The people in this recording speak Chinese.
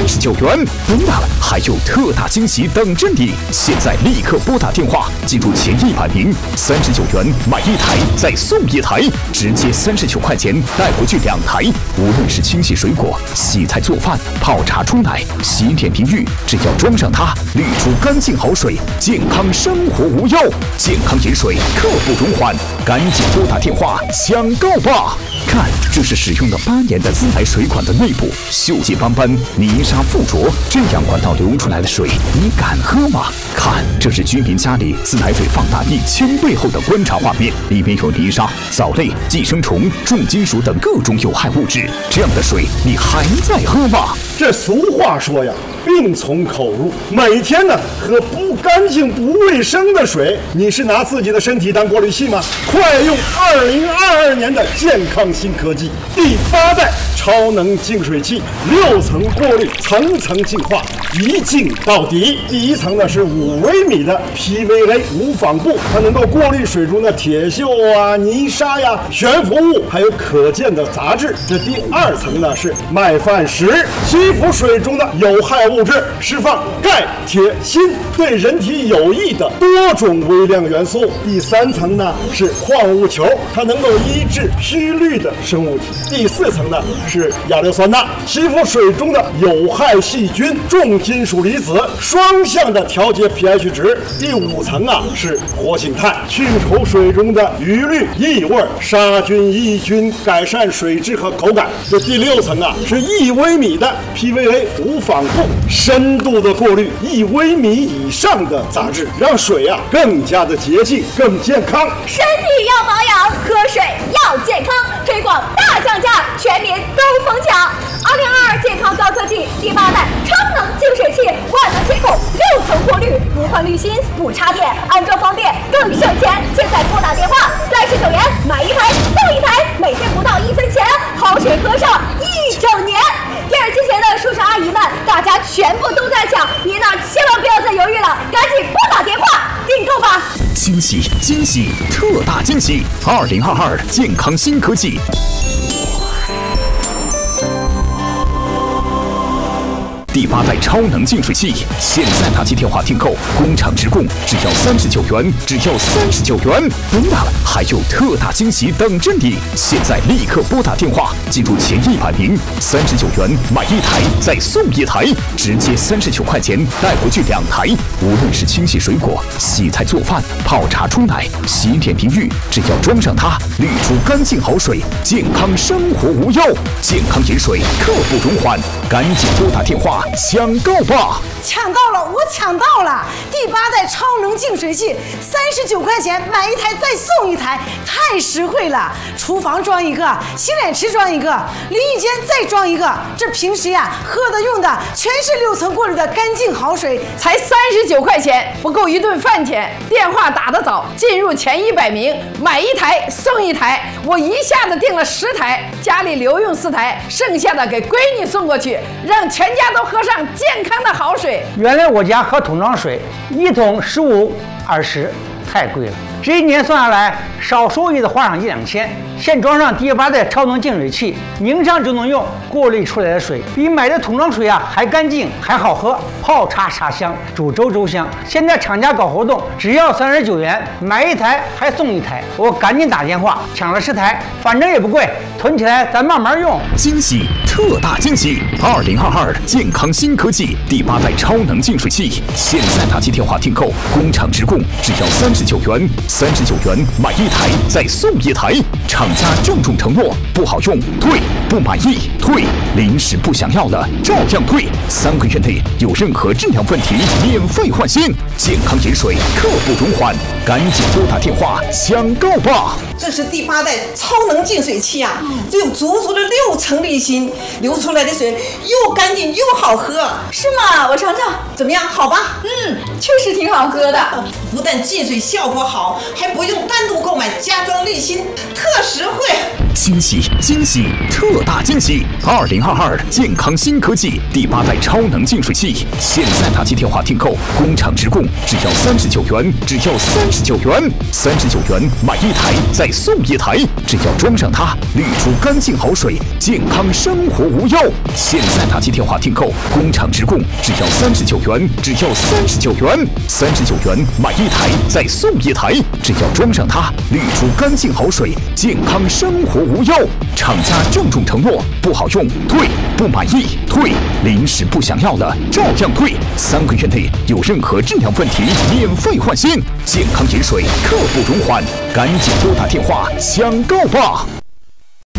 39元。不大，还有特大惊喜等着你！现在立刻拨打电话，进入前100名，39元买1台再送1台，直接39块钱带回去2台。无论是清洗水果、洗菜做饭、泡茶冲奶、洗脸淋浴，只要装上它，滤出干净好水，健康生活无忧。健康饮水，刻不容缓，赶紧拨打电话抢购吧！看，这是使用了8年的自来水管的内部，锈迹斑斑，泥沙附着，这样管道流出来的水，你敢喝吗？看，这是居民家里自来水放大1000倍后的观察画面，里面有泥沙、藻类、寄生虫、重金属等各种有害物质，这样的水你还在喝吗？ 这俗话说呀，病从口入，每天呢喝不干净不卫生的水，你是拿自己的身体当过滤器吗？快用2022年的健康新科技第8代超能净水器，6层过滤，层层净化，一净到底。第1层呢是5微米的 PVA 无纺布，它能够过滤水中的铁锈啊、泥沙呀、悬浮物，还有可见的杂质。这第2层呢是麦饭石，吸附水中的有害物质，释放钙、铁、锌，对人体有益的多种微量元素。第3层呢是矿物球，它能够抑制虚氯的生物体。第4层呢是亚硫酸钠，吸附水中的有害细菌、重金属离子，双向的调节 pH 值。第5层啊是活性炭，去除水中的余氯、异味、杀菌抑菌，改善水质和口感。这第6层啊是1微米的 PVA 无纺布，深度的过滤1微米以上的杂质，让水啊更加的洁净、更健康。 身体要保养，喝水要健康，推广大降价，全民都疯抢。2022健康高科技第8代超能净水器，万能接口，6层过滤，不换滤芯，不插电，安装方便更省钱。现在拨打电话，39元买1台送1台，每天不到1分钱，好水喝上1整年。电视机前的叔叔阿姨们，大家全部都在抢，您呢千万不要再犹豫了，赶紧拨打电话订购吧！ 惊喜惊喜，特大惊喜！2022健康新科技。第8代超能净水器，现在打起电话订购，工厂直供，只要39元，只要39元！不大，还有特大惊喜等着你！现在立刻拨打电话，进入前100名，39元买1台再送1台，直接39块钱带回去2台。无论是清洗水果、洗菜做饭、泡茶冲奶、洗脸淋浴，只要装上它，滤出干净好水，健康生活无忧。健康饮水，刻不容缓，赶紧拨打电话抢购吧！ 抢到了，我抢到了！第8代超能净水器，39块钱买1台再送1台，太实惠了！厨房装一个，洗脸池装一个，淋浴间再装一个。这平时呀，喝的用的全是6层过滤的干净好水， 才39块钱，不够1顿饭钱。电话打得早，进入前100名，买1台送1台。我一下子订了10台，家里留用4台，剩下的给闺女送过去，让全家都喝上健康的好水。 原来我家喝桶装水，1桶15、20，太贵了。这1年算下来，少收益的花上1、2千。现装上第8代超能净水器，拧上就能用，过滤出来的水比买的桶装水啊还干净还好喝，泡茶茶香，煮粥粥香。现在厂家搞活动，只要39元买1台还送1台，我赶紧打电话抢了10台，反正也不贵，囤起来咱慢慢用。 惊喜，特大惊喜！2022健康新科技第8代超能净水器，现在打起电话订购，工厂直供，只要39元，39元买1台再送1台。厂家郑重承诺，不好用退，不满意退，临时不想要了照样退，3个月内有任何质量问题免费换新。健康饮水，刻不容缓，赶紧拨打电话抢购吧！ 这是第8代超能净水器啊，这有足足的6层滤芯，流出来的水又干净又好喝。 是吗？我尝尝， 怎么样？好吧？ 确实挺好喝的。 不但净水效果好，还不用单独购买加装滤芯，特实惠。 惊喜惊喜，特大惊喜！2022健康新科技第8代超能净水器，现在打起电话订购，工厂直供，只要39元，只要39元，39元买1台再送1台，只要装上它，滤出干净好水，健康生活无忧。现在打起电话订购，工厂直供，只要39元，只要39元，39元买1台再送1台，只要装上它，滤出干净好水，健康生活无忧。厂家郑重承诺，不好用退，不满意退，临时不想要了照样退，3个月内有任何质量问题免费换新。健康饮水刻不容缓，赶紧拨打电话抢购吧！